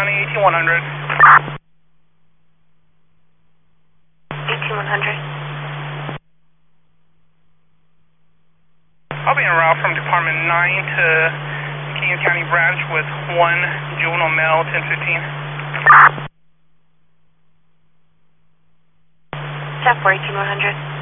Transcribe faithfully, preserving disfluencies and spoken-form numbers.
County, eighteen one hundred. eighteen one hundred. I'll be en route from Department nine to Kings County Branch with one juvenile male, ten fifteen. Step for eighteen one hundred.